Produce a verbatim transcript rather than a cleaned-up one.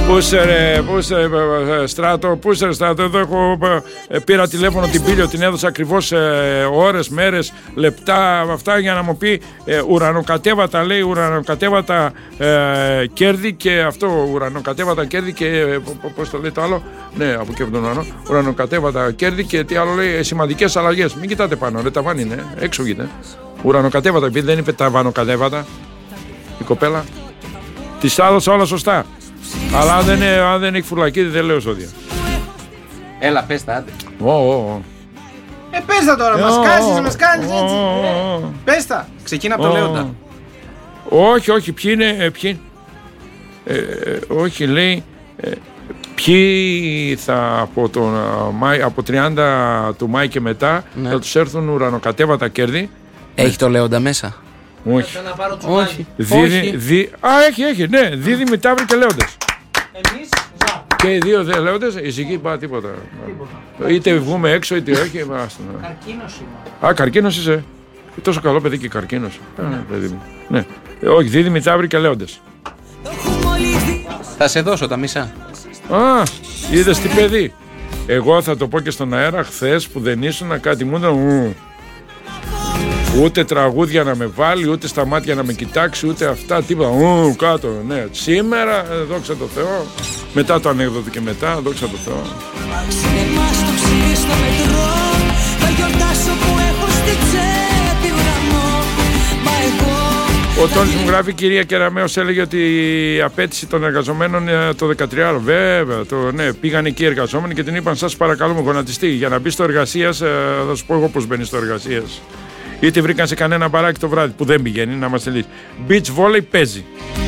Πούσε ρε, πούσε Στράτο, πούσε ρε Στράτο. Εδώ έχω, πήρα τηλέφωνο την Πύλιο, την έδωσα ακριβώς ε, ώρες, μέρες, λεπτά, αυτά για να μου πει ε, ουρανοκατέβατα, λέει, ουρανοκατέβατα ε, κέρδη και αυτό, ουρανοκατέβατα κέρδη και ε, πώς το λέει το άλλο, ναι, από εκεί από τον ουρανό, ουρανοκατέβατα κέρδη και τι άλλο λέει, σημαντικές αλλαγές. Μην κοιτάτε πάνω, ρε, ταβάνι είναι, έξω γίνεται. Ουρανοκατέβατα, επειδή δεν είπε ταβανοκατέβατα η κοπέλα, της άδωσα όλα σωστά. Αλλά αν δεν, αν δεν έχει φουρλακίδι δεν λέω σώδια. Έλα πες τα άντε. Ω, ω, ω. Ε πες τα τώρα, μας κάνεις, μας κάνεις έτσι. Πες τα, ξεκίνα από το Λέοντα. Όχι, όχι, ποιοι είναι, ποιοι ε, όχι λέει, ε, ποιοι θα από, τον, Μάη, από τριάντα του Μάη και μετά ναι. θα τους έρθουν ουρανοκατέβατα κέρδη. Έχει το Λέοντα μέσα. Όχι. Όχι. Δίδυ, δι... Α, έχει, έχει, ναι. Δίδυμοι, Ταύροι και Λέοντες. Εμείς, ζα. Και οι δύο δε, Λέοντες, ησυχή, πά, τίποτα. τίποτα. Είτε βγούμε έξω, είτε όχι. Καρκίνος είμαι. Α, καρκίνος είσαι. Τόσο καλό παιδί και καρκίνος. Ναι. Α, παιδί μου. Ναι. Όχι, Δίδυμοι, Ταύροι και Λέοντες. Θα σε δώσω τα μισά. Α, είδες τι παιδί. Εγώ θα το πω και στον αέρα, χθες που δεν ήσουν κάτι μου ήταν. Ούτε τραγούδια να με βάλει, ούτε στα μάτια να με κοιτάξει, ούτε αυτά, τίποτα. Ου, κάτω, ναι. Σήμερα, δόξα τω Θεώ, μετά το ανέκδοτο και μετά, δόξα τω Θεώ. Ο Τόνης μου γράφει, κυρία Κεραμέως έλεγε ότι η απέτηση των εργαζομένων το δεκατρία, βέβαια, το, ναι, πήγαν εκεί οι εργαζόμενοι και την είπαν, σας παρακαλούμε γονατιστή, για να μπει στο εργασίας, θα σου πω εγώ πώς μπαίνει στο εργασίας. Είτε βρήκαν σε κανένα μπαράκι το βράδυ που δεν πηγαίνει, να μας λύσει. Beach volley παίζει.